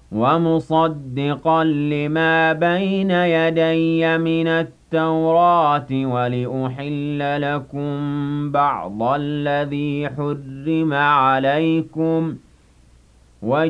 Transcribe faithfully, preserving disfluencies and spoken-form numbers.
وَمُصَدِّقًا لِّمَا بَيْنَ يَدَيَّ مِنَ التَّوْرَاةِ وَلِأُحِلَّ لَكُم بَعْضَ الَّذِي حُرِّمَ عَلَيْكُمْ ۚ